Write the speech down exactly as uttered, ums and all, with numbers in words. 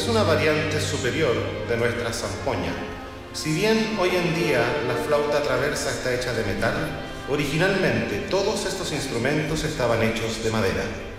es una variante superior de nuestra zampoña. Si bien hoy en día la flauta traversa está hecha de metal, originalmente todos estos instrumentos estaban hechos de madera.